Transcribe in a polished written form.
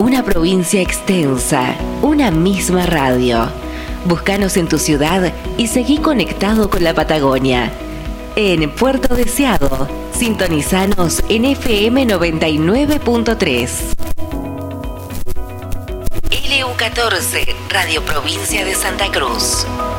Una provincia extensa, una misma radio. Búscanos en tu ciudad y seguí conectado con la Patagonia. En Puerto Deseado, sintonizanos en FM 99.3. LU14, Radio Provincia de Santa Cruz.